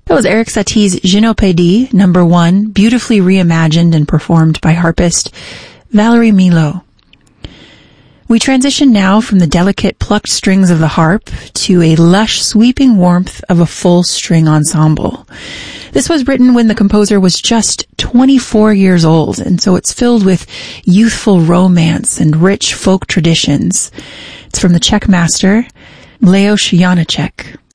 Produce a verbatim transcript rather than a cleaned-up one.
That was Erik Satie's Gynopédie, number one, beautifully reimagined and performed by harpist Valerie Milo. We transition now from the delicate plucked strings of the harp to a lush sweeping warmth of a full string ensemble. This was written when the composer was just twenty-four years old, and so it's filled with youthful romance and rich folk traditions. It's from the Czech master, Leoš Janáček.